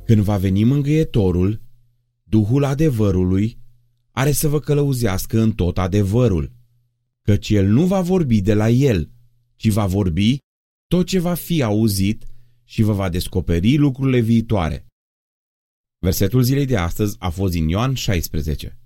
Când va veni Mângâietorul, Duhul adevărului, are să vă călăuzească în tot adevărul, căci El nu va vorbi de la El, ci va vorbi tot ce va fi auzit și vă va descoperi lucrurile viitoare. Versetul zilei de astăzi a fost din Ioan 16.